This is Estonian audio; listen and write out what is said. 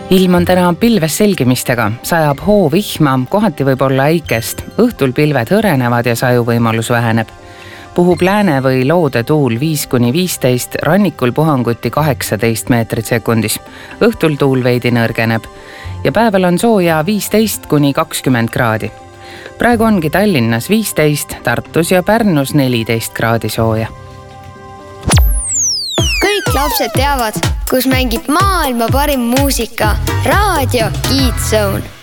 Ilm on täna pilves selgimistega, sajab hoovihma, kohati võib olla äikest, õhtul pilved hõrenevad ja sajuvõimalus väheneb. Puhub lääne või loode tuul 5–15, rannikul puhanguti 18 meetrit sekundis. Õhtul tuul veidi nõrgeneb ja päeval on sooja 15–20 kraadi. Praegu ongi Tallinnas 15, Tartus ja Pärnus 14 kraadi sooja. Kõik lapsed teavad, kus mängib maailma parim muusika. Raadio Kids Zone.